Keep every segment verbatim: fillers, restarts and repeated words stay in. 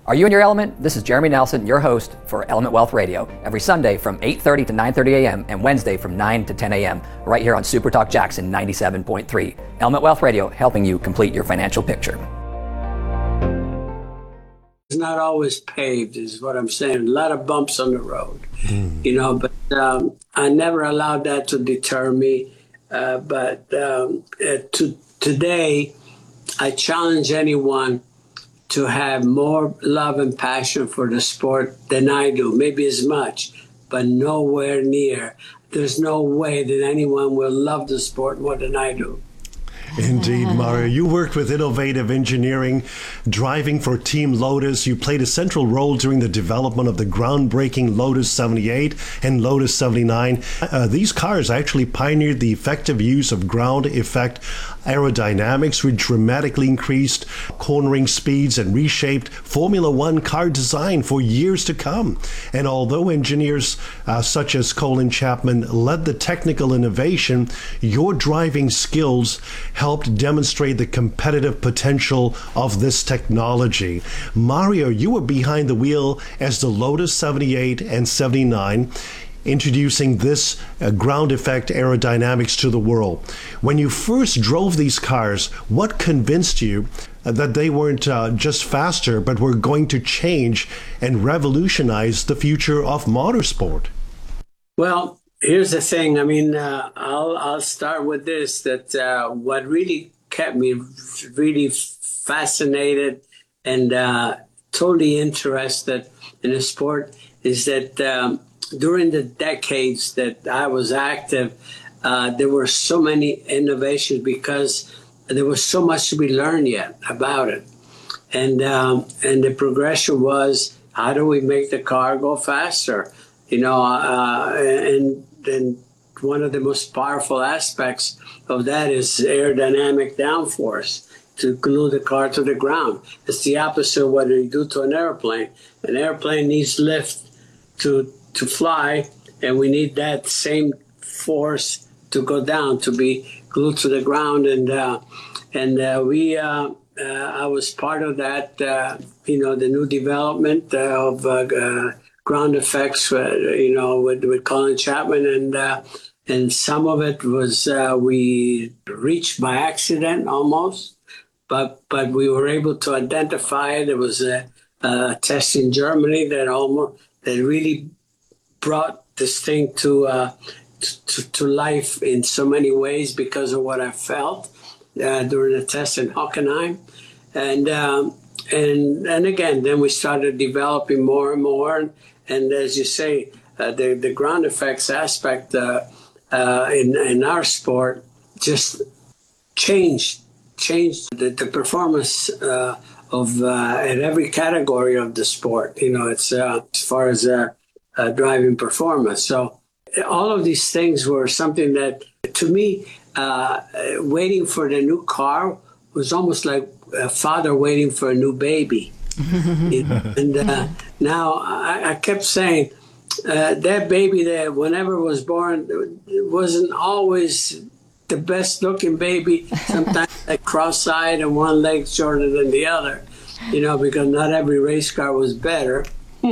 Are you in your element? This is Jeremy Nelson, your host for Element Wealth Radio, every Sunday from eight thirty to nine thirty a.m. and Wednesday from nine to ten a.m. right here on Super Talk Jackson ninety-seven point three. Element Wealth Radio, helping you complete your financial picture. It's not always paved, is what I'm saying. A lot of bumps on the road, mm. you know, but um, I never allowed that to deter me. Uh, but um, uh, to, today, I challenge anyone to have more love and passion for the sport than I do, maybe as much, but nowhere near. There's no way that anyone will love the sport more than I do. Indeed, Mario. You worked with innovative engineering, driving for Team Lotus. You played a central role during the development of the groundbreaking Lotus seventy-eight and Lotus seventy-nine. Uh, these cars actually pioneered the effective use of ground effect aerodynamics, which dramatically increased cornering speeds and reshaped Formula One car design for years to come. And although engineers uh, such as Colin Chapman led the technical innovation, your driving skills helped demonstrate the competitive potential of this technology. Mario, you were behind the wheel as the Lotus seventy-eight and seventy-nine, introducing this uh, ground effect aerodynamics to the world. When you first drove these cars, what convinced you uh, that they weren't uh, just faster, but were going to change and revolutionize the future of motorsport? Well, here's the thing. I mean, uh, I'll I'll start with this, that uh, what really kept me really fascinated and uh, totally interested in the sport is that um, during the decades that I was active, uh, there were so many innovations because there was so much to be learned yet about it. And um, and the progression was, how do we make the car go faster? You know, uh, and, and one of the most powerful aspects of that is aerodynamic downforce to glue the car to the ground. It's the opposite of what you do to an airplane. An airplane needs lift to to fly, and we need that same force to go down, to be glued to the ground. And uh, and uh, we, uh, uh, I was part of that, uh, you know, the new development uh, of uh, uh, ground effects, uh, you know, with, with Colin Chapman. And uh, and some of it was uh, we reached by accident almost, but but we were able to identify it. There was a, a test in Germany that almost that really brought this thing to, uh, to to life in so many ways because of what I felt uh, during the test in Hockenheim, and um, and and again, then we started developing more and more, and, and as you say, uh, the the ground effects aspect uh, uh, in in our sport just changed changed the, the performance uh, of uh, in every category of the sport. You know, it's uh, as far as uh, Uh, driving performance. So all of these things were something that, to me, uh, waiting for the new car was almost like a father waiting for a new baby. it, and uh, now I, I kept saying, uh, that baby that whenever it was born, it wasn't always the best looking baby. Sometimes like cross-eyed and one leg shorter than the other, you know, because not every race car was better.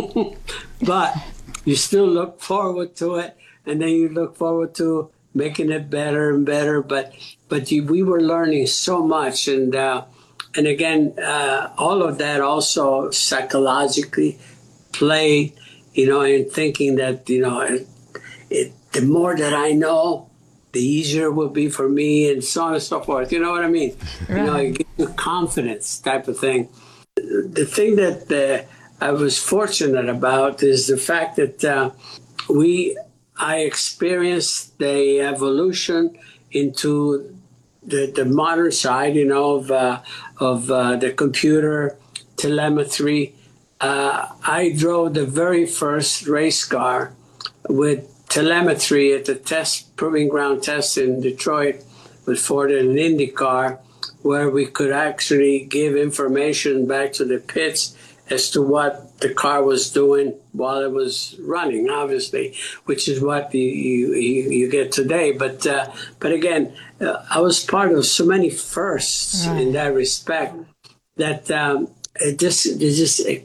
But you still look forward to it, and then you look forward to making it better and better. But but you, we were learning so much, and uh, and again, uh, all of that also psychologically played, you know, in thinking that, you know, it, it, the more that I know, the easier it will be for me, and so on and so forth. You know what I mean? Right. You know, it gives you confidence type of thing. The thing that uh, I was fortunate about is the fact that uh, we, I experienced the evolution into the, the modern side, you know, of, uh, of uh, the computer telemetry. Uh, I drove the very first race car with telemetry at the test, proving ground test in Detroit with Ford and IndyCar, where we could actually give information back to the pits as to what the car was doing while it was running, obviously, which is what you you, you get today. But uh, but again, uh, I was part of so many firsts right. in that respect that um, it just it just